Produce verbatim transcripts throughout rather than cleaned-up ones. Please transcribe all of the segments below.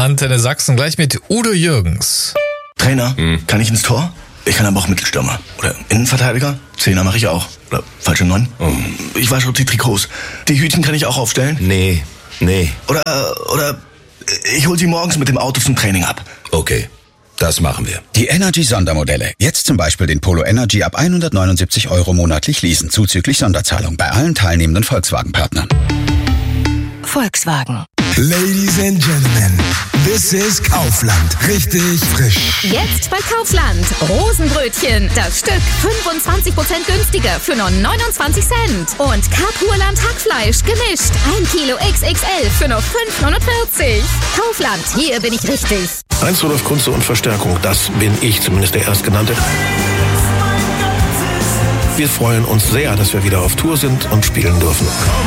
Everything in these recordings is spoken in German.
Antenne Sachsen gleich mit Udo Jürgens. Trainer, hm. kann ich ins Tor? Ich kann aber auch Mittelstürmer. Oder Innenverteidiger? Zehner mache ich auch. Oder falsche Neun? Oh. Ich wasche auch die Trikots. Die Hütchen kann ich auch aufstellen? Nee, nee. Oder, oder ich hol sie morgens mit dem Auto zum Training ab. Okay, das machen wir. Die Energy-Sondermodelle. Jetzt zum Beispiel den Polo Energy ab hundertneunundsiebzig Euro monatlich leasen, zuzüglich Sonderzahlung bei allen teilnehmenden Volkswagen-Partnern. Volkswagen. Ladies and Gentlemen, this is Kaufland. Richtig frisch. Jetzt bei Kaufland. Rosenbrötchen. Das Stück fünfundzwanzig Prozent günstiger für nur neunundzwanzig Cent. Und Kapurland Hackfleisch gemischt. ein Kilo X X L für nur fünf neunundvierzig. Kaufland, hier bin ich richtig. Heinz Rudolf Kunze und Verstärkung, das bin ich, zumindest der Erstgenannte. Wir freuen uns sehr, dass wir wieder auf Tour sind und spielen dürfen.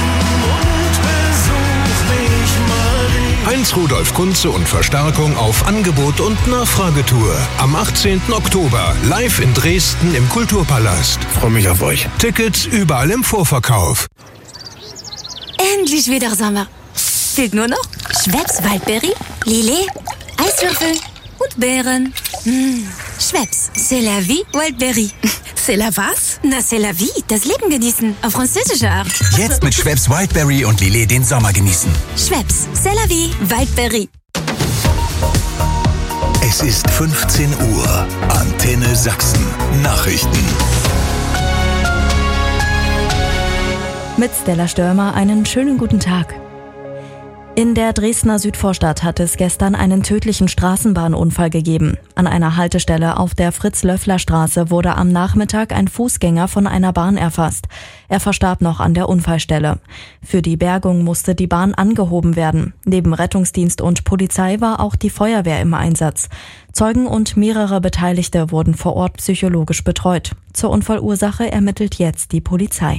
Heinz Rudolf Kunze und Verstärkung auf Angebot und Nachfragetour. Am achtzehnten Oktober live in Dresden im Kulturpalast. Freue mich auf euch. Tickets überall im Vorverkauf. Endlich wieder Sommer. Fehlt nur noch Schweppes Waldbeere, Lillet, Eiswürfel und Beeren. Mmh. Schweppes, c'est la vie, Wildberry. C'est la was? Na, c'est la vie, das Leben genießen, auf französische Art. Jetzt mit Schweppes Wildberry und Lillet den Sommer genießen. Schweppes, c'est la vie, Wildberry. Es ist fünfzehn Uhr. Antenne Sachsen. Nachrichten. Mit Stella Störmer einen schönen guten Tag. In der Dresdner Südvorstadt hat es gestern einen tödlichen Straßenbahnunfall gegeben. An einer Haltestelle auf der Fritz-Löffler-Straße wurde am Nachmittag ein Fußgänger von einer Bahn erfasst. Er verstarb noch an der Unfallstelle. Für die Bergung musste die Bahn angehoben werden. Neben Rettungsdienst und Polizei war auch die Feuerwehr im Einsatz. Zeugen und mehrere Beteiligte wurden vor Ort psychologisch betreut. Zur Unfallursache ermittelt jetzt die Polizei.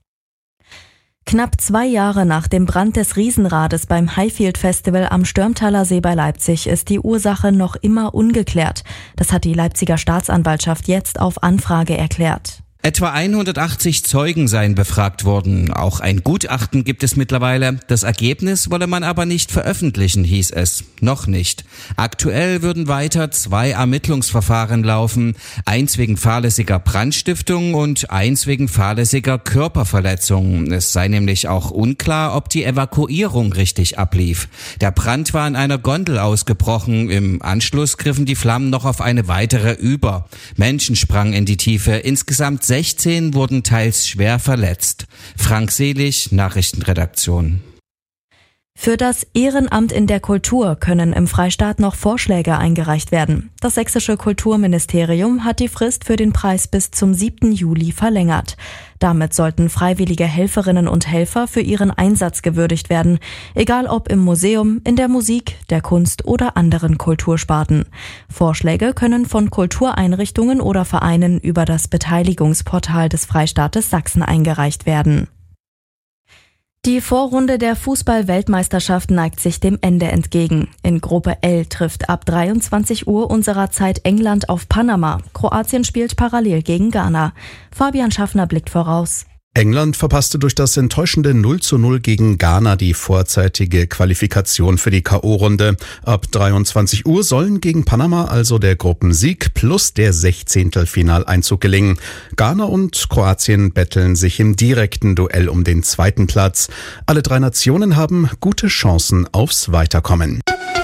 Knapp zwei Jahre nach dem Brand des Riesenrades beim Highfield Festival am Störmtaler See bei Leipzig ist die Ursache noch immer ungeklärt. Das hat die Leipziger Staatsanwaltschaft jetzt auf Anfrage erklärt. Etwa hundertachtzig Zeugen seien befragt worden. Auch ein Gutachten gibt es mittlerweile. Das Ergebnis wolle man aber nicht veröffentlichen, hieß es. Noch nicht. Aktuell würden weiter zwei Ermittlungsverfahren laufen. Eins wegen fahrlässiger Brandstiftung und eins wegen fahrlässiger Körperverletzung. Es sei nämlich auch unklar, ob die Evakuierung richtig ablief. Der Brand war in einer Gondel ausgebrochen. Im Anschluss griffen die Flammen noch auf eine weitere über. Menschen sprangen in die Tiefe. Insgesamt sechzehn wurden teils schwer verletzt. Frank Selig, Nachrichtenredaktion. Für das Ehrenamt in der Kultur können im Freistaat noch Vorschläge eingereicht werden. Das sächsische Kulturministerium hat die Frist für den Preis bis zum siebten Juli verlängert. Damit sollten freiwillige Helferinnen und Helfer für ihren Einsatz gewürdigt werden, egal ob im Museum, in der Musik, der Kunst oder anderen Kultursparten. Vorschläge können von Kultureinrichtungen oder Vereinen über das Beteiligungsportal des Freistaates Sachsen eingereicht werden. Die Vorrunde der Fußball-Weltmeisterschaft neigt sich dem Ende entgegen. In Gruppe L trifft ab dreiundzwanzig Uhr unserer Zeit England auf Panama. Kroatien spielt parallel gegen Ghana. Fabian Schaffner blickt voraus. England verpasste durch das enttäuschende null zu null gegen Ghana die vorzeitige Qualifikation für die K O-Runde. Ab dreiundzwanzig Uhr sollen gegen Panama also der Gruppensieg plus der Sechzehntelfinaleinzug gelingen. Ghana und Kroatien betteln sich im direkten Duell um den zweiten Platz. Alle drei Nationen haben gute Chancen aufs Weiterkommen.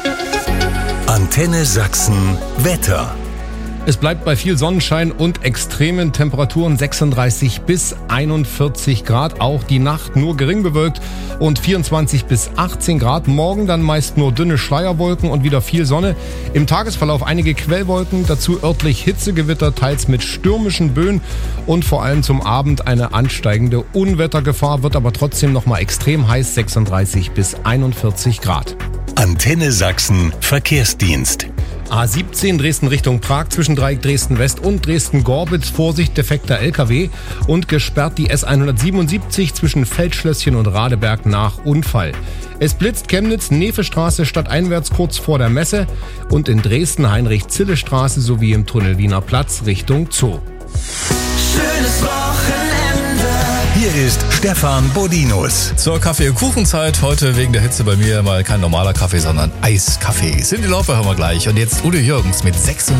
Antenne Sachsen Wetter. Es bleibt bei viel Sonnenschein und extremen Temperaturen sechsunddreißig bis einundvierzig Grad. Auch die Nacht nur gering bewölkt und vierundzwanzig bis achtzehn Grad. Morgen dann meist nur dünne Schleierwolken und wieder viel Sonne. Im Tagesverlauf einige Quellwolken, dazu örtlich Hitzegewitter, teils mit stürmischen Böen und vor allem zum Abend eine ansteigende Unwettergefahr. Wird aber trotzdem nochmal extrem heiß, sechsunddreißig bis einundvierzig Grad. Antenne Sachsen Verkehrsdienst. A siebzehn Dresden Richtung Prag zwischen Dreieck Dresden West und Dresden-Gorbitz. Vorsicht, defekter L K W. Und gesperrt die S hundertsiebenundsiebzig zwischen Feldschlösschen und Radeberg nach Unfall. Es blitzt Chemnitz, Nefestraße stadteinwärts kurz vor der Messe. Und in Dresden Heinrich-Zille-Straße sowie im Tunnel Wiener Platz Richtung Zoo. Schönes Wochenende. Hier ist Stefan Bodinus. Zur Kaffee- und Kuchenzeit. Heute wegen der Hitze bei mir mal kein normaler Kaffee, sondern Eiskaffee. Cyndi Lauper hören wir gleich. Und jetzt Udo Jürgens mit sechsundsechzig.